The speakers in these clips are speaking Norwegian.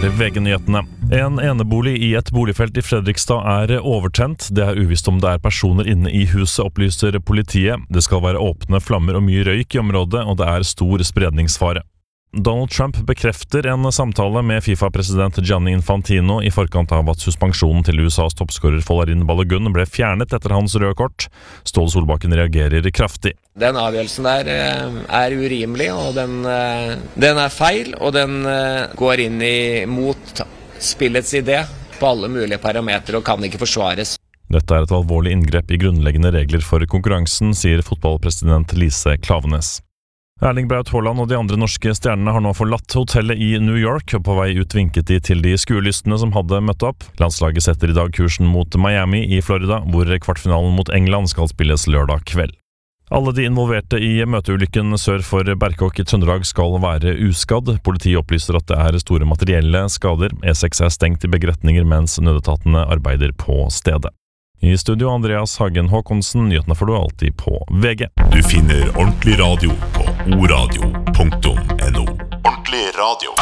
VG-nyhetene. En enebolig i et boligfelt i Fredrikstad overtent. Det uvisst om det personer inne i huset, opplyser politiet. Det skal være åpne flammer og mye røyk i området, og det stor spredningsfare. Donald Trump bekrefter en samtale med FIFA-president Gianni Infantino i forkant av at suspensjonen til USAs toppskårer Folarin Balogun ble fjernet etter hans røde kort. Ståle Solbakken reagerer kraftig. Den avgjørelsen der urimelig, og den feil, og den går inn mot spillets idé på alle mulige parametre og kan ikke forsvares. Dette et alvorlig inngrep i grunnleggende regler for konkurransen, sier fotballpresident Lise Klaveness. Erling Braut Haaland og de andre norske stjernene har nå forlatt hotellet i New York, og på vei ut vinket de til de skuelystne som hadde møtt opp. Landslaget setter i dag kursen mot Miami i Florida, hvor kvartfinalen mot England skal spilles lørdag kveld. Alle de involverte i møteulykken sør for Berkåk i Trøndelag skal være uskadd. Politiet opplyser at det store materielle skader. E6 stengt i begge retninger mens nødetatene arbeider på stedet. I studio Andreas Hagen Håkonsen, nyhetene får du alltid på VG. Du finner ordentlig radio på oradio.no. Ordentlig radio.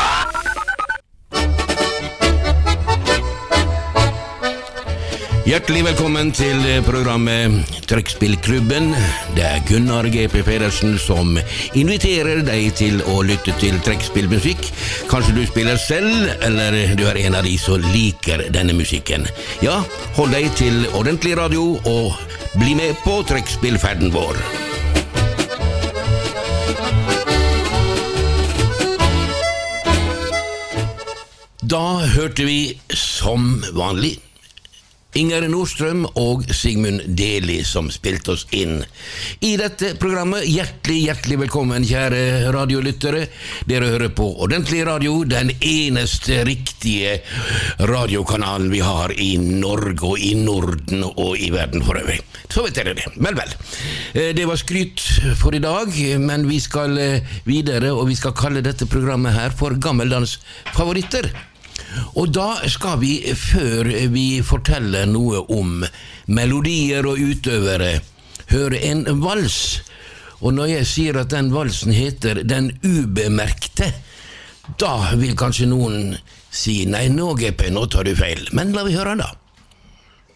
Hjertelig velkommen til programmet Trekkspillklubben. Det Gunnar G.P. Pedersen som inviterer deg til å lytte til trekkspillmusikk. Kanskje du spiller selv, eller du en av de som liker denne musikken. Ja, hold deg til ordentlig radio og bli med på trekkspillferden vår. Da hørte vi som vanlig Inger Nordstrøm og Sigmund Deli som spilte oss inn i dette programmet. Hjertelig velkommen, kjære radiolyttere. Dere hører på Ordentlig Radio, den eneste riktige radiokanalen vi har i Norge og i Norden og i verden for øvrig. Så vet dere det. Vel. Det var skryt for i dag, men vi skal videre, og vi skal kalle dette programmet her for Gammeldans favoritter. Og da skal vi, før vi forteller noe om melodier og utøvere, høre en vals. Og når jeg sier at den valsen heter Den ubemerkte, da vil kanskje noen si, nei, nå GP, nå tar du feil. Men la vi høre den da.